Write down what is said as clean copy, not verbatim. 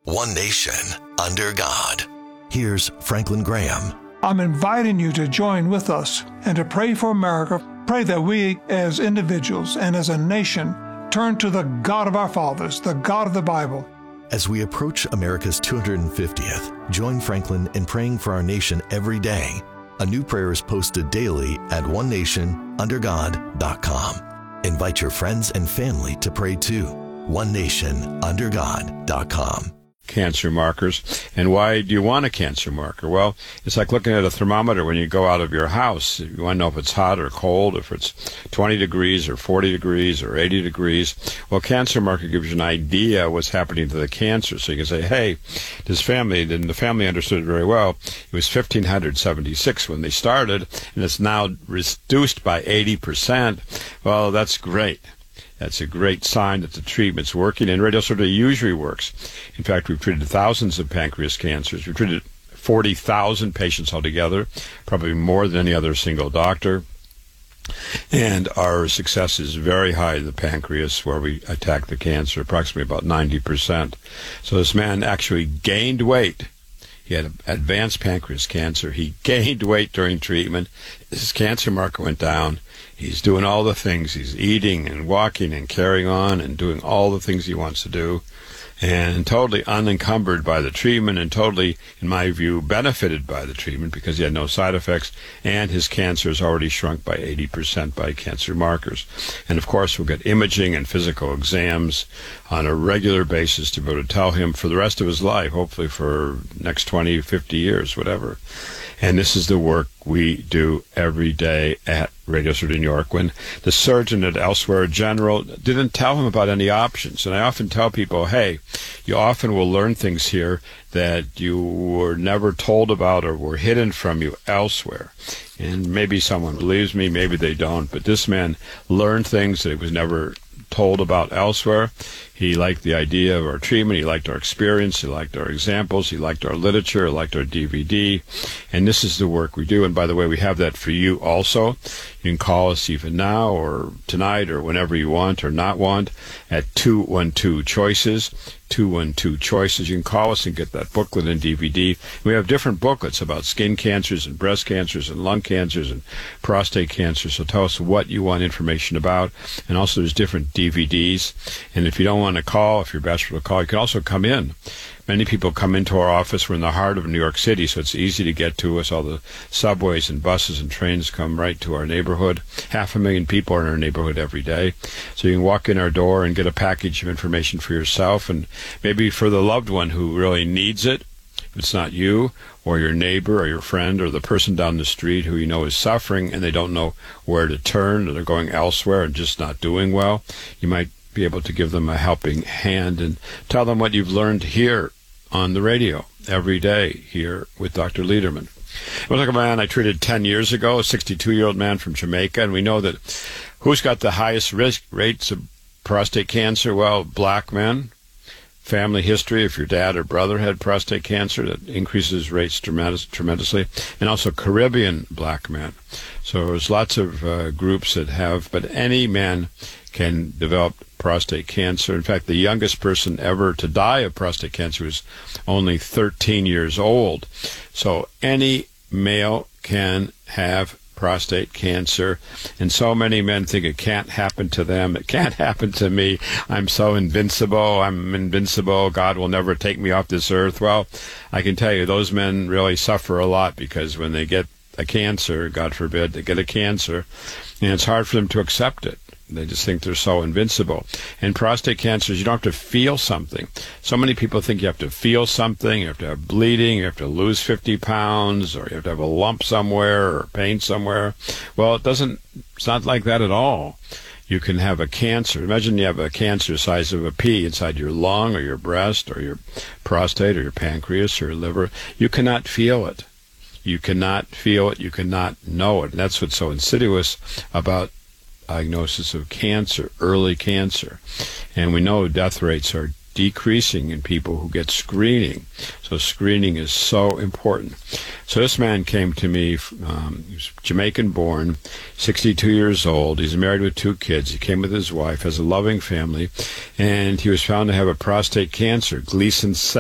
One nation, under God. Here's Franklin Graham. I'm inviting you to join with us and to pray for America. Pray that we as individuals and as a nation turn to the God of our fathers, the God of the Bible. As we approach America's 250th, join Franklin in praying for our nation every day. A new prayer is posted daily at onenationundergod.com. Invite your friends and family to pray too. onenationundergod.com. Cancer markers. And why do you want a cancer marker? Well, it's like looking at a thermometer when you go out of your house. You want to know if it's hot or cold, if it's 20 degrees or 40 degrees or 80 degrees. Well, cancer marker gives you an idea what's happening to the cancer. So you can say, hey, this family, and the family understood it very well. It was 1,576 when they started, and it's now reduced by 80%. Well, that's great. That's a great sign that the treatment's working, and radiosurgery usually works. In fact, we've treated thousands of pancreas cancers. We've treated 40,000 patients altogether, probably more than any other single doctor. And our success is very high in the pancreas, where we attack the cancer, approximately about 90%. So this man actually gained weight. He had advanced pancreas cancer. He gained weight during treatment. His cancer marker went down. He's doing all the things. He's eating and walking and carrying on and doing all the things he wants to do, and totally unencumbered by the treatment, and totally, in my view, benefited by the treatment because he had no side effects, and his cancer has already shrunk by 80% by cancer markers. And of course, we'll get imaging and physical exams on a regular basis to be able to tell him for the rest of his life, hopefully for next 20, 50 years, whatever. And this is the work we do every day at Radiosurgery New York, when the surgeon at Elsewhere General didn't tell him about any options. And I often tell people, hey, you often will learn things here that you were never told about or were hidden from you elsewhere. And maybe someone believes me, maybe they don't, but this man learned things that he was never told about elsewhere. He liked the idea of our treatment. He liked our experience. He liked our examples. He liked our literature. He liked our DVD. And this is the work we do. And by the way, we have that for you also. You can call us even now or tonight or whenever you want or not want at 212-CHOICES. 212-CHOICES. You can call us and get that booklet and DVD. We have different booklets about skin cancers and breast cancers and lung cancers and prostate cancer. So tell us what you want information about. And also there's different DVDs. And if you don't want to call, if you're bachelor to call, you can also come in. Many people come into our office. We're in the heart of New York City, so it's easy to get to us. All the subways and buses and trains come right to our neighborhood. 500,000 people are in our neighborhood every day. So you can walk in our door and get a package of information for yourself and maybe for the loved one who really needs it. If it's not you or your neighbor or your friend or the person down the street who you know is suffering and they don't know where to turn, or they're going elsewhere and just not doing well, you might be able to give them a helping hand and tell them what you've learned here on the radio every day here with Dr. Lederman. I was like a man I treated 10 years ago, a 62-year-old man from Jamaica, and we know that who's got the highest risk rates of prostate cancer? Well, black men. Family history, if your dad or brother had prostate cancer, that increases rates tremendously. And also Caribbean black men. So there's lots of groups that have, but any man can develop prostate cancer. In fact, the youngest person ever to die of prostate cancer was only 13 years old. So any male can have prostate cancer, and so many men think it can't happen to them. It can't happen to me. I'm so invincible. I'm invincible. God will never take me off this earth. Well, I can tell you, those men really suffer a lot, because when they get a cancer, God forbid, they get a cancer, and it's hard for them to accept it. They just think they're so invincible. And prostate cancers, you don't have to feel something. So many people think you have to feel something, you have to have bleeding, you have to lose 50 pounds, or you have to have a lump somewhere or pain somewhere. Well, it's not like that at all. You can have a cancer. Imagine you have a cancer the size of a pea inside your lung or your breast or your prostate or your pancreas or your liver. You cannot feel it. You cannot feel it. You cannot know it. And that's what's so insidious about diagnosis of cancer, early cancer. And we know death rates are decreasing in people who get screening. So screening is so important. So this man came to me, he was Jamaican born, 62 years old. He's married with 2 kids. He came with his wife, has a loving family, and he was found to have a prostate cancer, Gleason 7.